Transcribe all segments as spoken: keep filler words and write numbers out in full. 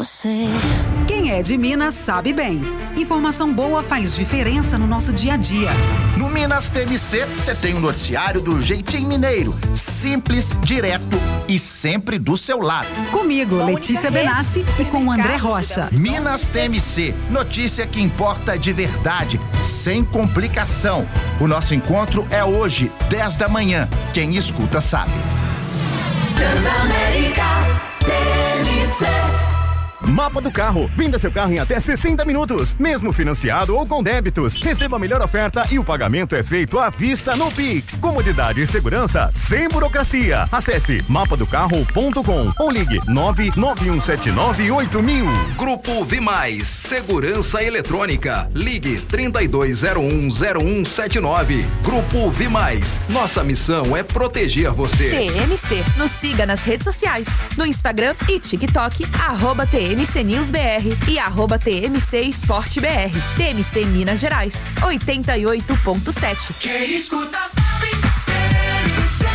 você. Quem é de Minas sabe bem. Informação boa faz diferença no nosso dia a dia. No Minas T M C, você tem um noticiário do jeitinho mineiro. Simples, direto e sempre do seu lado. Comigo, Bom, Letícia Benassi, e com o André Rocha. Minas T M C, notícia que importa de verdade, sem complicação. O nosso encontro é hoje, dez da manhã. Quem escuta sabe. Transamérica T M C. Mapa do Carro. Venda seu carro em até sessenta minutos, mesmo financiado ou com débitos. Receba a melhor oferta e o pagamento é feito à vista no Pix. Comodidade e segurança sem burocracia. Acesse mapa do carro ponto com ou ligue nove nove um sete nove oito mil. Grupo Vimais, segurança eletrônica. Ligue trinta e dois zero um zero um sete nove. Grupo Vimais, nossa missão é proteger você. T M C, nos siga nas redes sociais, no Instagram e TikTok, arroba T M C News B R e arroba T M C Esporte B R. T M C Minas Gerais, oitenta e oito ponto sete. Quem escuta sabe. T M C.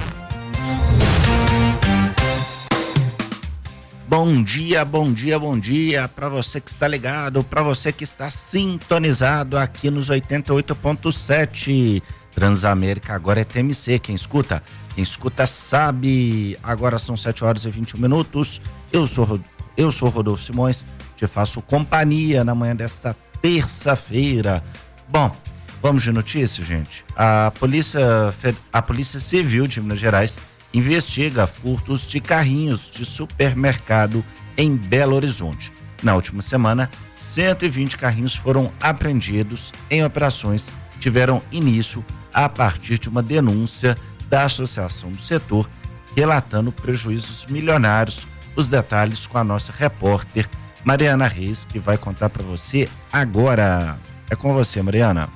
Bom dia, bom dia, bom dia para você que está ligado, para você que está sintonizado aqui nos oitenta e oito ponto sete. Transamérica agora é T M C, quem escuta, quem escuta sabe. Agora são sete horas e vinte e um minutos. Eu sou Eu sou Rodolfo Simões, te faço companhia na manhã desta terça-feira. Bom, vamos de notícia, gente. A Polícia, a Polícia Civil de Minas Gerais investiga furtos de carrinhos de supermercado em Belo Horizonte. Na última semana, cento e vinte carrinhos foram apreendidos em operações que tiveram início a partir de uma denúncia da Associação do Setor, relatando prejuízos milionários. Os detalhes com a nossa repórter Mariana Reis, que vai contar para você agora. É com você, Mariana.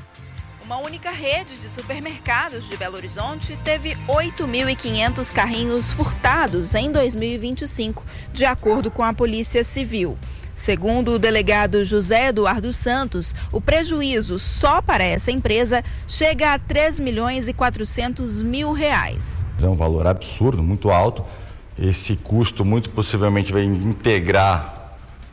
Uma única rede de supermercados de Belo Horizonte teve oito mil e quinhentos carrinhos furtados em dois mil e vinte e cinco, de acordo com a Polícia Civil. Segundo o delegado José Eduardo Santos, o prejuízo só para essa empresa chega a três milhões e quatrocentos mil reais. É um valor absurdo, muito alto. Esse custo muito possivelmente vai integrar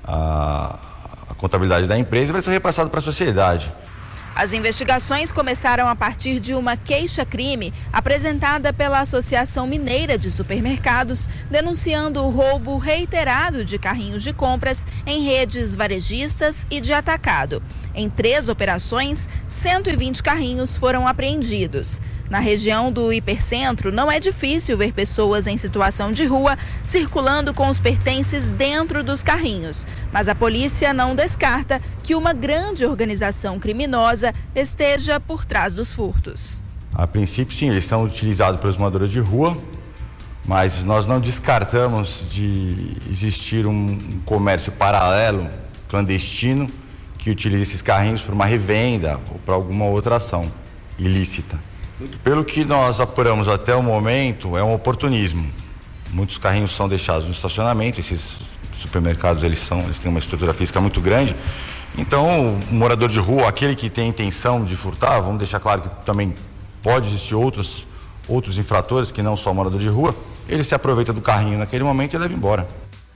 a, a contabilidade da empresa e vai ser repassado para a sociedade. As investigações começaram a partir de uma queixa-crime apresentada pela Associação Mineira de Supermercados, denunciando o roubo reiterado de carrinhos de compras em redes varejistas e de atacado. Em três operações, cento e vinte carrinhos foram apreendidos. Na região do Hipercentro, não é difícil ver pessoas em situação de rua circulando com os pertences dentro dos carrinhos. Mas a polícia não descarta que uma grande organização criminosa esteja por trás dos furtos. A princípio, sim, eles são utilizados pelos moradores de rua, mas nós não descartamos de existir um comércio paralelo, clandestino, que utiliza esses carrinhos para uma revenda ou para alguma outra ação ilícita. Pelo que nós apuramos até o momento, é um oportunismo. Muitos carrinhos são deixados no estacionamento, esses supermercados eles são, eles têm uma estrutura física muito grande. Então, o morador de rua, aquele que tem a intenção de furtar, vamos deixar claro que também pode existir outros, outros infratores que não só o morador de rua, ele se aproveita do carrinho naquele momento e leva embora.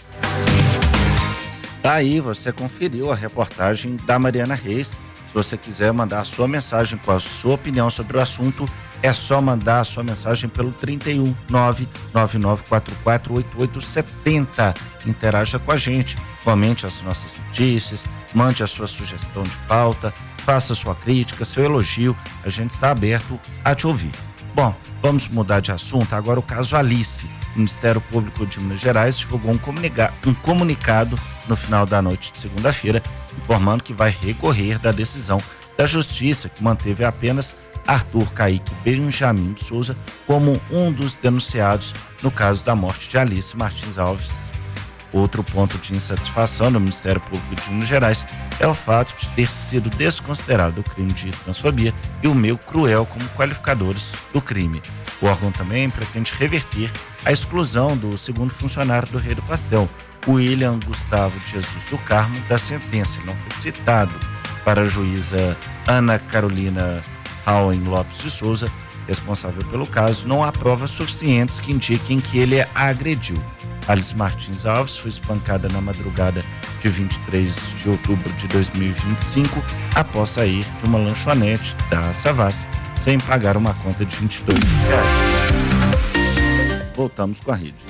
Aí você conferiu a reportagem da Mariana Reis. Se você quiser mandar a sua mensagem com a sua opinião sobre o assunto, é só mandar a sua mensagem pelo trinta e um, nove nove nove quatro quatro oito oito sete zero. Interaja com a gente, comente as nossas notícias, mande a sua sugestão de pauta, faça sua crítica, seu elogio, a gente está aberto a te ouvir. Bom, vamos mudar de assunto. Agora o caso Alice. O Ministério Público de Minas Gerais divulgou um, comunica- um comunicado no final da noite de segunda-feira, informando que vai recorrer da decisão da Justiça, que manteve apenas Arthur Caíque Benjamin de Souza como um dos denunciados no caso da morte de Alice Martins Alves. Outro ponto de insatisfação do Ministério Público de Minas Gerais é o fato de ter sido desconsiderado o crime de transfobia e o meio cruel como qualificadores do crime. O órgão também pretende reverter a exclusão do segundo funcionário do Rei do Pastel, William Gustavo de Jesus do Carmo, da sentença. Não foi citado para a juíza Ana Carolina Rauen Lopes de Souza. responsável pelo caso, não há provas suficientes que indiquem que ele a agrediu. Alice Martins Alves foi espancada na madrugada de vinte e três de outubro de dois mil e vinte e cinco após sair de uma lanchonete da Savassi sem pagar uma conta de vinte e dois reais. Voltamos com a rede.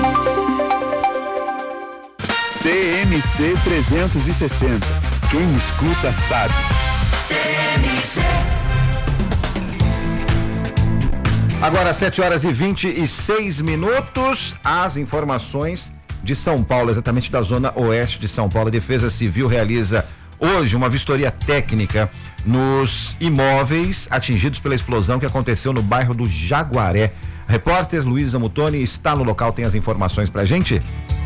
T M C trezentos e sessenta. Quem escuta sabe. T M C. Agora sete horas e vinte e seis minutos, as informações de São Paulo, exatamente da zona oeste de São Paulo. A Defesa Civil realiza hoje uma vistoria técnica nos imóveis atingidos pela explosão que aconteceu no bairro do Jaguaré. A repórter Luísa Mutoni está no local, tem as informações pra gente?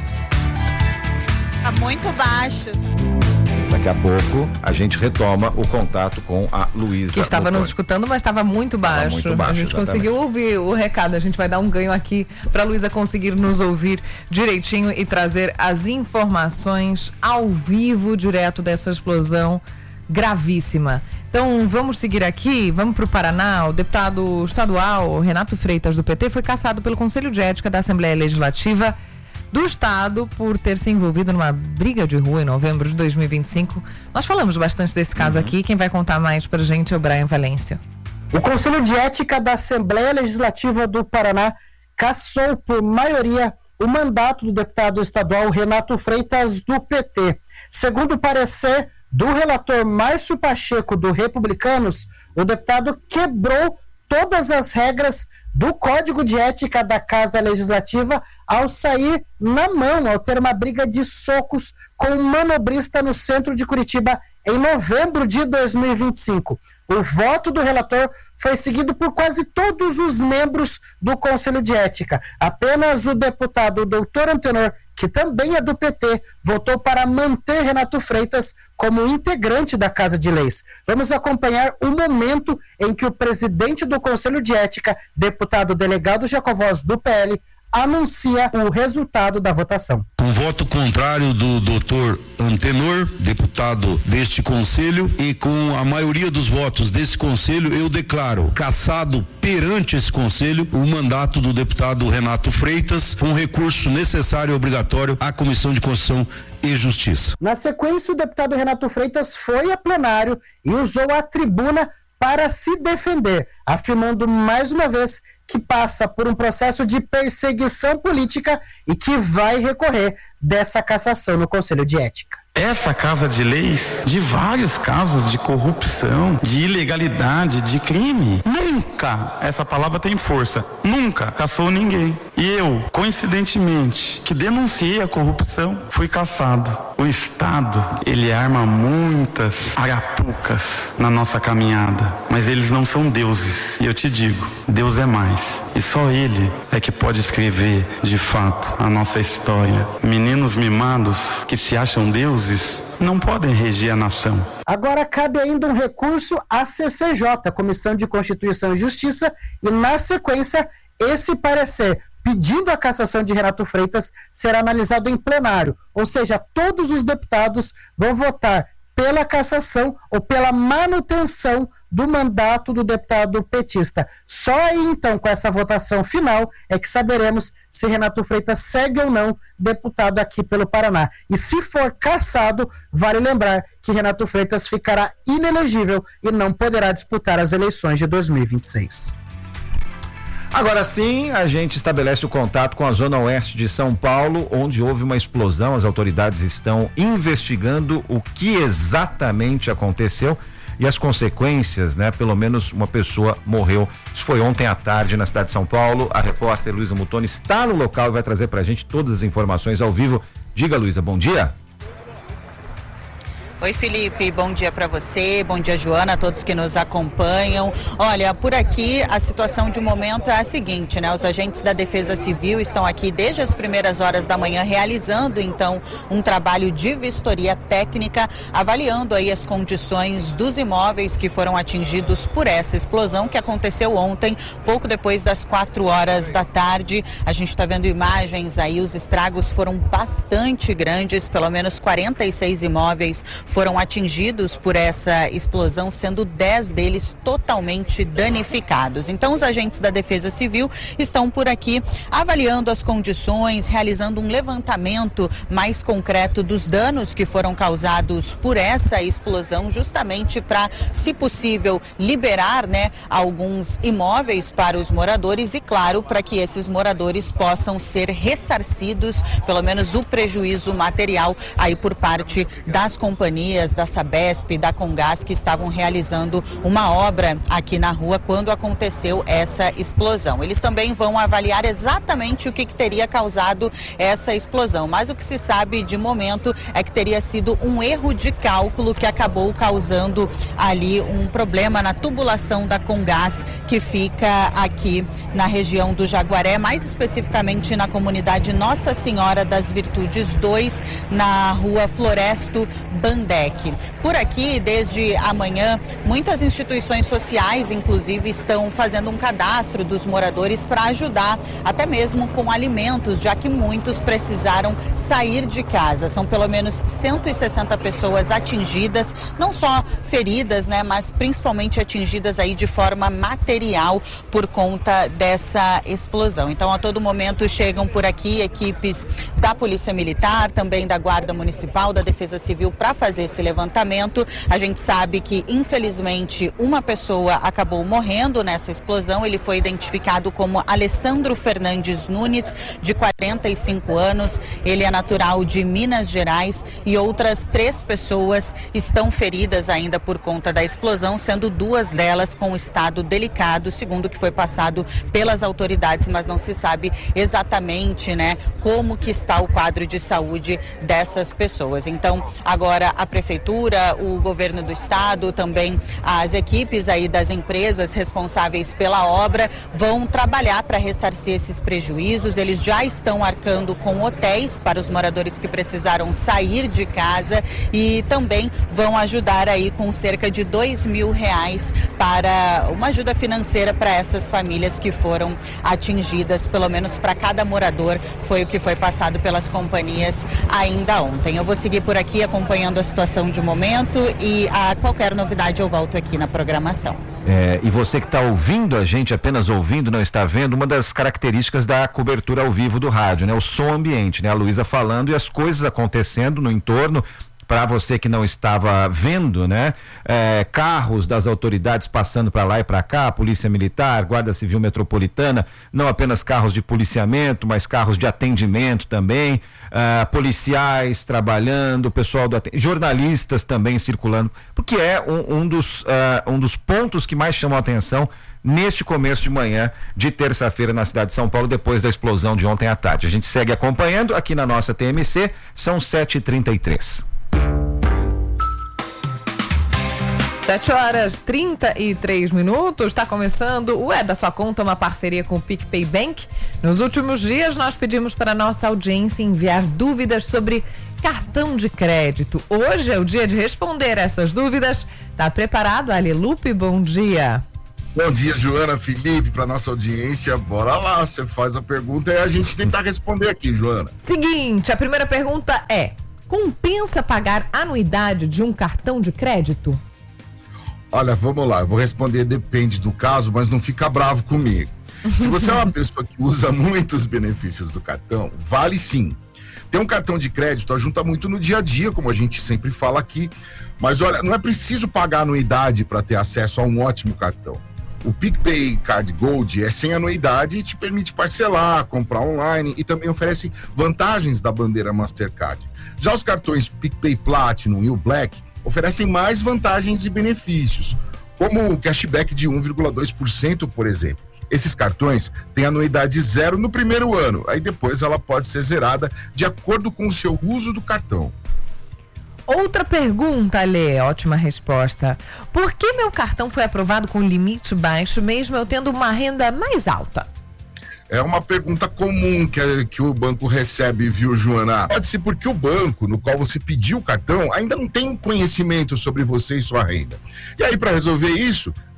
Tá muito baixo. Daqui a pouco a gente retoma o contato com a Luísa. Que estava Mutoni. nos escutando, mas estava muito baixo. muito baixo, a gente exatamente. conseguiu ouvir o recado. A gente vai dar um ganho aqui para a Luísa conseguir nos ouvir direitinho e trazer as informações ao vivo, direto dessa explosão gravíssima. Então vamos seguir aqui, vamos para o Paraná. O deputado estadual Renato Freitas, do P T, foi cassado pelo Conselho de Ética da Assembleia Legislativa do Estado por ter se envolvido numa briga de rua em novembro de dois mil e vinte e cinco. Nós falamos bastante desse caso uhum. aqui. Quem vai contar mais pra gente é o Brian Valência. O Conselho de Ética da Assembleia Legislativa do Paraná cassou por maioria o mandato do deputado estadual Renato Freitas, do P T. Segundo o parecer do relator Márcio Pacheco, do Republicanos, o deputado quebrou todas as regras do Código de Ética da Casa Legislativa ao sair na mão, ao ter uma briga de socos com um manobrista no centro de Curitiba em novembro de dois mil e vinte e cinco. O voto do relator foi seguido por quase todos os membros do Conselho de Ética. Apenas o deputado doutor Antenor, que também é do P T, votou para manter Renato Freitas como integrante da Casa de Leis. Vamos acompanhar o momento em que o presidente do Conselho de Ética, deputado delegado Jacovós, do P L, anuncia o resultado da votação. Com voto contrário do doutor Antenor, deputado deste conselho, e com a maioria dos votos desse conselho, eu declaro cassado perante esse conselho o mandato do deputado Renato Freitas, com recurso necessário e obrigatório à Comissão de Constituição e Justiça. Na sequência, o deputado Renato Freitas foi a plenário e usou a tribuna para se defender, afirmando mais uma vez que passa por um processo de perseguição política e que vai recorrer dessa cassação no Conselho de Ética. Essa Casa de Leis, de vários casos de corrupção, de ilegalidade, de crime, nunca, essa palavra tem força, nunca cassou ninguém. E eu, coincidentemente, que denunciei a corrupção, fui cassado. O Estado, ele arma muitas arapucas na nossa caminhada, mas eles não são deuses. E eu te digo, Deus é mais. E só Ele é que pode escrever, de fato, a nossa história. Meninos mimados que se acham deuses não podem reger a nação. Agora cabe ainda um recurso à C C J, Comissão de Constituição e Justiça, e na sequência, esse parecer pedindo a cassação de Renato Freitas será analisado em plenário, ou seja, todos os deputados vão votar pela cassação ou pela manutenção do mandato do deputado petista. Só aí, então, com essa votação final, é que saberemos se Renato Freitas segue ou não deputado aqui pelo Paraná. E se for cassado, vale lembrar que Renato Freitas ficará inelegível e não poderá disputar as eleições de dois mil e vinte e seis. Agora sim, a gente estabelece o contato com a zona oeste de São Paulo, onde houve uma explosão. As autoridades estão investigando o que exatamente aconteceu e as consequências, né? Pelo menos uma pessoa morreu. Isso foi ontem à tarde na cidade de São Paulo. A repórter Luísa Mutoni está no local e vai trazer pra gente todas as informações ao vivo. Diga, Luísa, bom dia. Oi, Felipe, bom dia para você, bom dia, Joana, a todos que nos acompanham. Olha, por aqui a situação de momento é a seguinte, né? Os agentes da Defesa Civil estão aqui desde as primeiras horas da manhã realizando, então, um trabalho de vistoria técnica, avaliando aí as condições dos imóveis que foram atingidos por essa explosão que aconteceu ontem, pouco depois das quatro horas da tarde. A gente está vendo imagens aí, os estragos foram bastante grandes, pelo menos quarenta e seis imóveis foram atingidos por essa explosão, sendo dez deles totalmente danificados. Então, os agentes da Defesa Civil estão por aqui avaliando as condições, realizando um levantamento mais concreto dos danos que foram causados por essa explosão, justamente para, se possível, liberar, né, alguns imóveis para os moradores e, claro, para que esses moradores possam ser ressarcidos, pelo menos o prejuízo material aí por parte das companhias, da Sabesp, da Comgás, que estavam realizando uma obra aqui na rua quando aconteceu essa explosão. Eles também vão avaliar exatamente o que, que teria causado essa explosão, mas o que se sabe de momento é que teria sido um erro de cálculo que acabou causando ali um problema na tubulação da Comgás, que fica aqui na região do Jaguaré, mais especificamente na comunidade Nossa Senhora das Virtudes dois, na rua Floresto Bandec. Por aqui, desde amanhã, muitas instituições sociais, inclusive, estão fazendo um cadastro dos moradores para ajudar, até mesmo com alimentos, já que muitos precisaram sair de casa. São pelo menos cento e sessenta pessoas atingidas, não só feridas, né, mas principalmente atingidas aí de forma material por conta dessa explosão. Então, a todo momento chegam por aqui equipes da Polícia Militar, também da Guarda Municipal, da Defesa Civil, para fazer esse levantamento. A gente sabe que, infelizmente, uma pessoa acabou morrendo nessa explosão. Ele foi identificado como Alessandro Fernandes Nunes, de quarenta e cinco anos. Ele é natural de Minas Gerais e outras três pessoas estão feridas ainda por conta da explosão, sendo duas delas com estado delicado, segundo o que foi passado pelas autoridades, mas não se sabe exatamente, né, como que está o quadro de saúde dessas pessoas. Então, agora a prefeitura, o governo do estado, também as equipes aí das empresas responsáveis pela obra vão trabalhar para ressarcir esses prejuízos. Eles já estão arcando com hotéis para os moradores que precisaram sair de casa e também vão ajudar aí com cerca de dois mil reais para uma ajuda financeira para essas famílias que foram atingidas, pelo menos para cada morador, foi o que foi passado pelas companhias ainda ontem. Eu vou seguir por aqui acompanhando a situação de momento e a qualquer novidade eu volto aqui na programação. É, e você que está ouvindo a gente, apenas ouvindo, não está vendo, uma das características da cobertura ao vivo do rádio, né? O som ambiente, né? A Luísa falando e as coisas acontecendo no entorno. Para você que não estava vendo, né? É, carros das autoridades passando para lá e para cá, Polícia Militar, Guarda Civil Metropolitana, não apenas carros de policiamento, mas carros de atendimento também, uh, policiais trabalhando, pessoal do atendimento, jornalistas também circulando, porque é um, um, dos, uh, um dos pontos que mais chamam a atenção neste começo de manhã de terça-feira na cidade de São Paulo, depois da explosão de ontem à tarde. A gente segue acompanhando aqui na nossa T M C, são sete e trinta e três. sete horas e trinta e três minutos, está começando o É da Sua Conta, uma parceria com o PicPay Bank. Nos últimos dias nós pedimos para a nossa audiência enviar dúvidas sobre cartão de crédito. Hoje é o dia de responder essas dúvidas. Tá preparado, Ali Lupe? Bom dia. Bom dia, Joana, Felipe, para nossa audiência. Bora lá, você faz a pergunta e a gente tentar responder aqui, Joana. Seguinte, a primeira pergunta é: compensa pagar anuidade de um cartão de crédito? Olha, vamos lá, eu vou responder depende do caso, mas não fica bravo comigo. Se você é uma pessoa que usa muitos benefícios do cartão, vale sim. Ter um cartão de crédito ajuda muito no dia a dia, como a gente sempre fala aqui. Mas olha, não é preciso pagar anuidade para ter acesso a um ótimo cartão. O PicPay Card Gold é sem anuidade e te permite parcelar, comprar online e também oferece vantagens da bandeira Mastercard. Já os cartões PicPay Platinum e o Black oferecem mais vantagens e benefícios, como o cashback de um vírgula dois por cento, por exemplo. Esses cartões têm anuidade zero no primeiro ano, aí depois ela pode ser zerada de acordo com o seu uso do cartão. Outra pergunta, Lê, ótima resposta. Por que meu cartão foi aprovado com limite baixo, mesmo eu tendo uma renda mais alta? É uma pergunta comum que, que o banco recebe, viu, Joana? Pode ser porque o banco no qual você pediu o cartão ainda não tem conhecimento sobre você e sua renda. E aí, para resolver isso,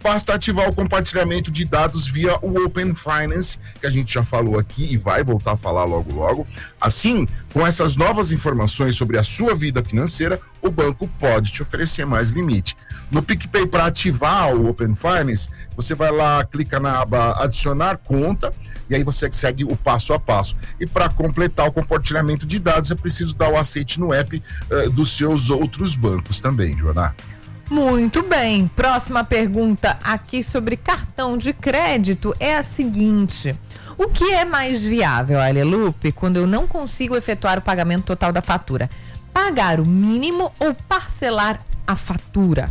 basta ativar o compartilhamento de dados via o Open Finance, que a gente já falou aqui e vai voltar a falar logo logo. Assim, com essas novas informações sobre a sua vida financeira, o banco pode te oferecer mais limite. No PicPay, para ativar o Open Finance, você vai lá, clica na aba adicionar conta, e aí você segue o passo a passo. E para completar o compartilhamento de dados, é preciso dar o aceite no app uh, dos seus outros bancos também, Joana. Muito bem. Próxima pergunta aqui sobre cartão de crédito é a seguinte: o que é mais viável, Alelupe, quando eu não consigo efetuar o pagamento total da fatura? Pagar o mínimo ou parcelar a fatura?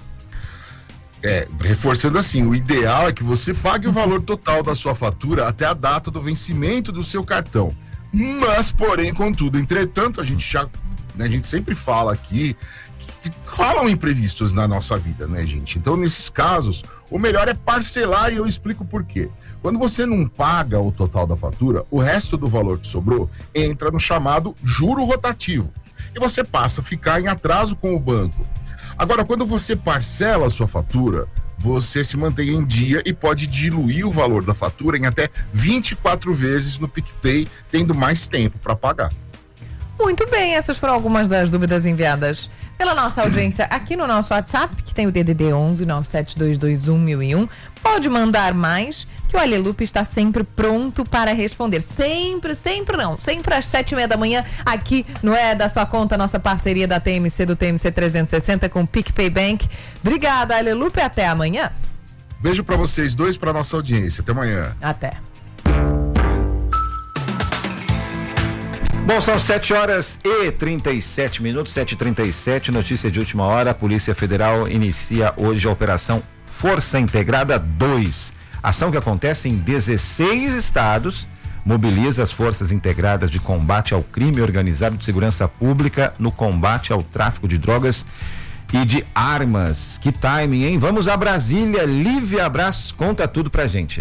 É, reforçando assim, o ideal é que você pague o valor total da sua fatura até a data do vencimento do seu cartão. Mas, porém, contudo, entretanto, a gente já, né, a gente sempre fala aqui que rolam imprevistos na nossa vida, né, gente? Então, nesses casos, o melhor é parcelar, e eu explico por quê. Quando você não paga o total da fatura, o resto do valor que sobrou entra no chamado juro rotativo. E você passa a ficar em atraso com o banco. Agora, quando você parcela a sua fatura, você se mantém em dia e pode diluir o valor da fatura em até vinte e quatro vezes no PicPay, tendo mais tempo para pagar. Muito bem, essas foram algumas das dúvidas enviadas pela nossa audiência aqui no nosso WhatsApp, que tem o D D D onze nove sete dois dois um mil e um. Pode mandar mais, que o Alelupe está sempre pronto para responder. Sempre, sempre não. Sempre às sete e meia da manhã, aqui no É da Sua Conta, nossa parceria da T M C, do T M C trezentos e sessenta com o PicPay Bank. Obrigada, Alelupe. Até amanhã. Beijo para vocês dois, para nossa audiência. Até amanhã. Até. Bom, são sete horas e trinta e sete minutos, sete e trinta e sete, notícia de última hora. A Polícia Federal inicia hoje a Operação Força Integrada dois. Ação que acontece em dezesseis estados, mobiliza as forças integradas de combate ao crime organizado, de segurança pública, no combate ao tráfico de drogas e de armas. Que timing, hein? Vamos a Brasília. Lívia Brás conta tudo pra gente.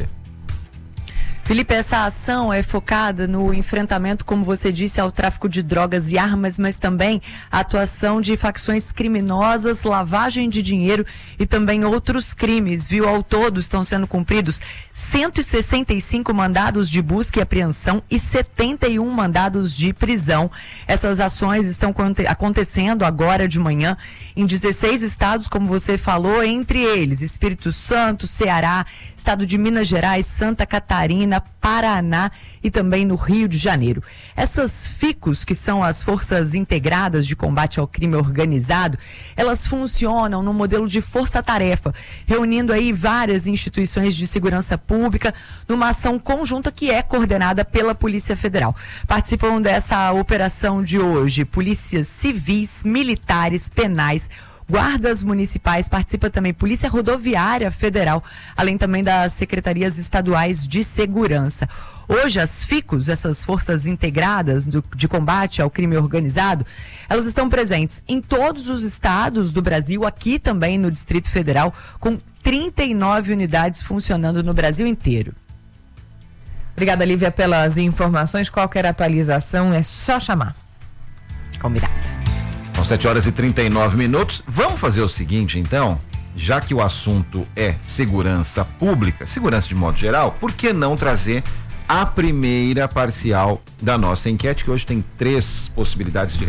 Felipe, essa ação é focada no enfrentamento, como você disse, ao tráfico de drogas e armas, mas também a atuação de facções criminosas, lavagem de dinheiro e também outros crimes, viu? Ao todo estão sendo cumpridos cento e sessenta e cinco mandados de busca e apreensão e setenta e um mandados de prisão. Essas ações estão acontecendo agora de manhã em dezesseis estados, como você falou, entre eles Espírito Santo, Ceará, estado de Minas Gerais, Santa Catarina, Paraná e também no Rio de Janeiro. Essas ficos, que são as Forças Integradas de Combate ao Crime Organizado, elas funcionam no modelo de força-tarefa, reunindo aí várias instituições de segurança pública numa ação conjunta que é coordenada pela Polícia Federal. Participam dessa operação de hoje polícias civis, militares, penais, guardas municipais, participa também Polícia Rodoviária Federal, além também das secretarias estaduais de segurança. Hoje, as ficos, essas forças integradas do, de combate ao crime organizado, elas estão presentes em todos os estados do Brasil, aqui também no Distrito Federal, com trinta e nove unidades funcionando no Brasil inteiro. Obrigada, Lívia, pelas informações. Qualquer atualização é só chamar. Combinado. São sete horas e trinta e nove minutos. Vamos fazer o seguinte, então, já que o assunto é segurança pública, segurança de modo geral, por que não trazer a primeira parcial da nossa enquete, que hoje tem três possibilidades de